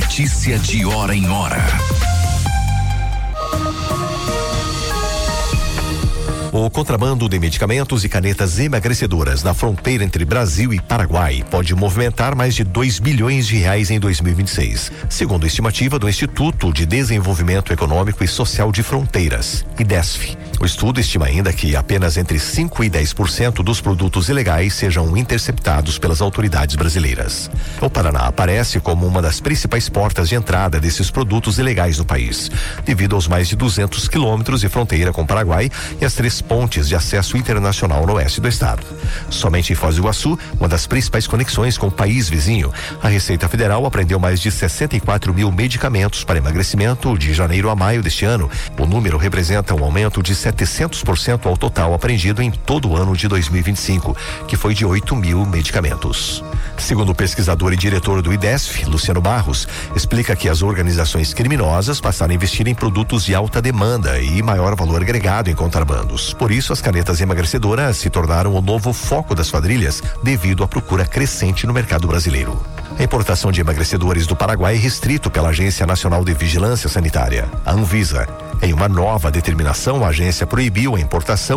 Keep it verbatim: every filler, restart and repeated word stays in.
Notícia de hora em hora. O contrabando de medicamentos e canetas emagrecedoras na fronteira entre Brasil e Paraguai pode movimentar mais de dois bilhões de reais em dois mil e vinte e seis, segundo a estimativa do Instituto de Desenvolvimento Econômico e Social de Fronteiras, IDESF. O estudo estima ainda que apenas entre cinco e dez por cento dos produtos ilegais sejam interceptados pelas autoridades brasileiras. O Paraná aparece como uma das principais portas de entrada desses produtos ilegais no país, devido aos mais de duzentos quilômetros de fronteira com o Paraguai e as três pontes de acesso internacional no oeste do estado. Somente em Foz do Iguaçu, uma das principais conexões com o país vizinho, a Receita Federal apreendeu mais de sessenta e quatro mil medicamentos para emagrecimento de janeiro a maio deste ano. O número representa um aumento de setecentos por cento ao total apreendido em todo o ano de dois mil e vinte e cinco, que foi de oito mil medicamentos. Segundo o pesquisador e diretor do IDESF, Luciano Barros, explica que as organizações criminosas passaram a investir em produtos de alta demanda e maior valor agregado em contrabandos. Por isso, as canetas emagrecedoras se tornaram o novo foco das quadrilhas devido à procura crescente no mercado brasileiro. A importação de emagrecedores do Paraguai é restrito pela Agência Nacional de Vigilância Sanitária, a Anvisa. Em uma nova determinação, a agência proibiu a importação